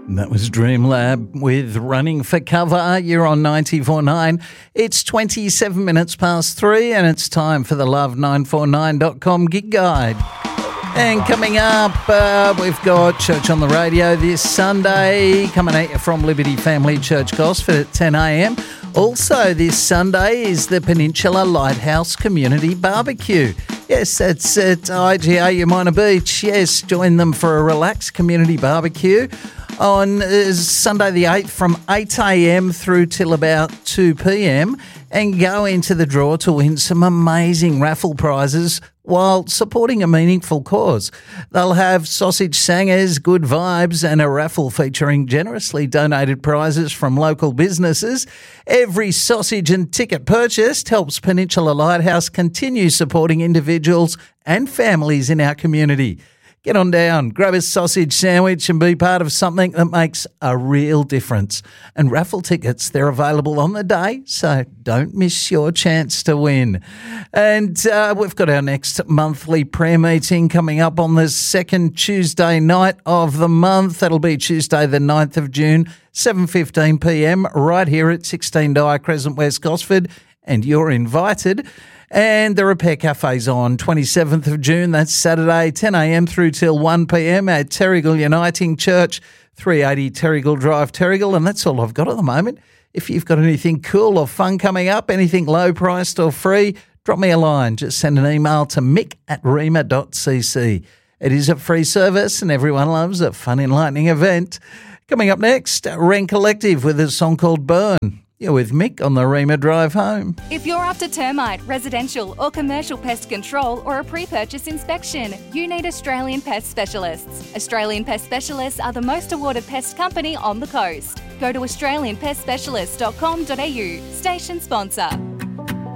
That was Dreamlab with Running for Cover. You're on 94.9. It's 27 minutes past 3 and it's time for the love949.com gig guide. And coming up, we've got Church on the Radio this Sunday, coming at you from Liberty Family Church Gosford at 10 a.m. Also this Sunday is the Peninsula Lighthouse Community Barbecue. Yes, that's at IGA Umina Beach. Yes, join them for a relaxed community barbecue on Sunday the 8th from 8 a.m. through till about 2 p.m. and go into the draw to win some amazing raffle prizes while supporting a meaningful cause. They'll have sausage sangers, good vibes and a raffle featuring generously donated prizes from local businesses. Every sausage and ticket purchased helps Peninsula Lighthouse continue supporting individuals and families in our community. Get on down, grab a sausage sandwich and be part of something that makes a real difference. And raffle tickets, they're available on the day, so don't miss your chance to win. And we've got our next monthly prayer meeting coming up on the second Tuesday night of the month. That'll be Tuesday the 9th of June, 7:15 p.m, right here at 16 Dyer Crescent, West Gosford, and you're invited. And the Repair Cafe's on 27th of June, that's Saturday, 10 a.m. through till 1 p.m. at Terrigal Uniting Church, 380 Terrigal Drive, Terrigal. And that's all I've got at the moment. If you've got anything cool or fun coming up, anything low-priced or free, drop me a line. Just send an email to mick@rema.cc. It is a free service and everyone loves a fun, enlightening event. Coming up next, Ren Collective with a song called Burn. You're with Mick on the Rema Drive Home. If you're after termite, residential or commercial pest control or a pre-purchase inspection, you need Australian Pest Specialists. Australian Pest Specialists are the most awarded pest company on the coast. Go to australianpestspecialists.com.au. Station sponsor.